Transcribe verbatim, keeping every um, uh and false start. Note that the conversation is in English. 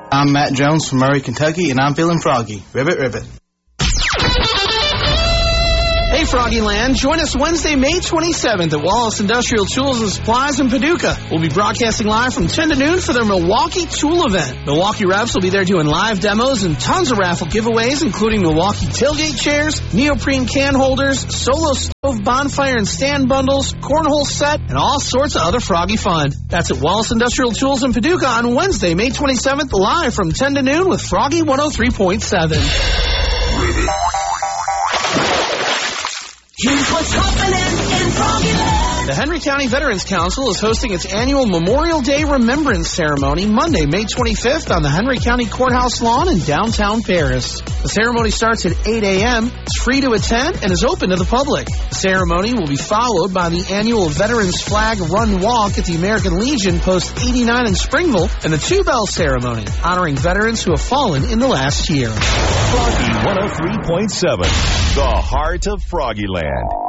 I'm Matt Jones from Murray, Kentucky, and I'm feeling froggy. Ribbit, ribbit. Hey, Froggyland, join us Wednesday, May twenty-seventh at Wallace Industrial Tools and Supplies in Paducah. We'll be broadcasting live from ten to noon for their Milwaukee Tool event. Milwaukee reps will be there doing live demos and tons of raffle giveaways, including Milwaukee tailgate chairs, neoprene can holders, solo stove bonfire and stand bundles, cornhole set, and all sorts of other Froggy fun. That's at Wallace Industrial Tools in Paducah on Wednesday, May twenty-seventh, live from ten to noon with Froggy one oh three point seven. Here's what's happening in Froggyland. The Henry County Veterans Council is hosting its annual Memorial Day Remembrance Ceremony Monday, May twenty-fifth on the Henry County Courthouse lawn in downtown Paris. The ceremony starts at eight a.m., it's free to attend, and is open to the public. The ceremony will be followed by the annual Veterans Flag Run Walk at the American Legion Post eighty-nine in Springville and the Two Bell Ceremony, honoring veterans who have fallen in the last year. Froggy one oh three point seven, the heart of Froggyland.